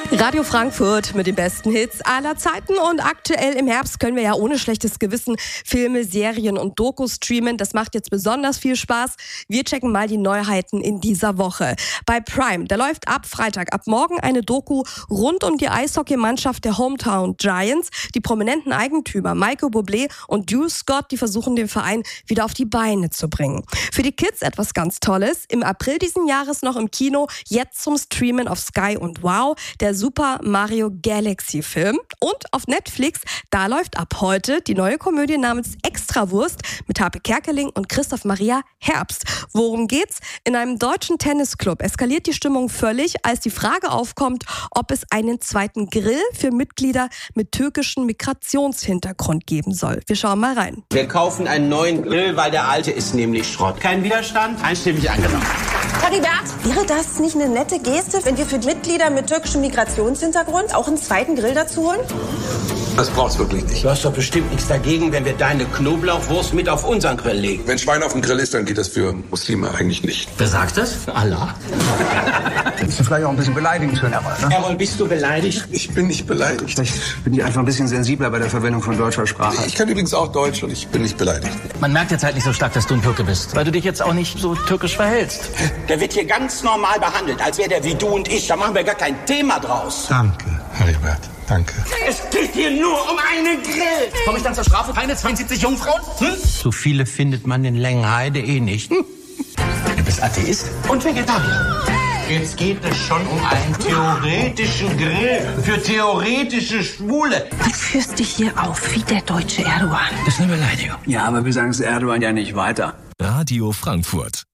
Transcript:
Radio Frankfurt mit den besten Hits aller Zeiten und aktuell im Herbst können wir ja ohne schlechtes Gewissen Filme, Serien und Dokus streamen. Das macht jetzt besonders viel Spaß. Wir checken mal die Neuheiten in dieser Woche. Bei Prime, da läuft ab Freitag, ab morgen eine Doku rund um die Eishockeymannschaft der Hometown Giants. Die prominenten Eigentümer Michael Bublé und Drew Scott, die versuchen den Verein wieder auf die Beine zu bringen. Für die Kids etwas ganz Tolles. Im April diesen Jahres noch im Kino, jetzt zum Streamen auf Sky und Wow, der Super Mario Galaxy Film. Und auf Netflix, da läuft ab heute die neue Komödie namens Extrawurst mit Harpe Kerkeling und Christoph Maria Herbst. Worum geht's? In einem deutschen Tennisclub eskaliert die Stimmung völlig, als die Frage aufkommt, ob es einen zweiten Grill für Mitglieder mit türkischem Migrationshintergrund geben soll. Wir schauen mal rein. Wir kaufen einen neuen Grill, weil der alte ist nämlich Schrott. Kein Widerstand? Einstimmig angenommen. Heribert, wäre das nicht eine nette Geste, wenn wir für die Mitglieder mit türkischem Migrationshintergrund auch einen zweiten Grill dazu holen? Das braucht's wirklich nicht. Du hast doch bestimmt nichts dagegen, wenn wir deine Knoblauchwurst mit auf unseren Grill legen. Wenn Schwein auf dem Grill ist, dann geht das für Muslime eigentlich nicht. Wer sagt das? Allah. Das ist vielleicht auch ein bisschen beleidigend für einen Errol, ne? Errol, bist du beleidigt? Ich bin nicht beleidigt. Vielleicht bin ich einfach ein bisschen sensibler bei der Verwendung von deutscher Sprache. Ich kann übrigens auch Deutsch und ich bin nicht beleidigt. Man merkt jetzt halt nicht so stark, dass du ein Türke bist, weil du dich jetzt auch nicht so türkisch verhältst. Der wird hier ganz normal behandelt, als wäre der wie du und ich. Da machen wir gar kein Thema draus. Danke, Heribert. Danke. Es geht hier nur um einen Grill. Komme ich dann zur Strafe? Keine 72 Jungfrauen? So viele findet man in Lengenheide nicht. Du bist Atheist? Und Vegetarier. Jetzt geht es schon um einen theoretischen Grill für theoretische Schwule. Du führst dich hier auf wie der deutsche Erdogan. Das ist eine Beleidigung. Ja, aber wir sagen es Erdogan ja nicht weiter. Radio Frankfurt.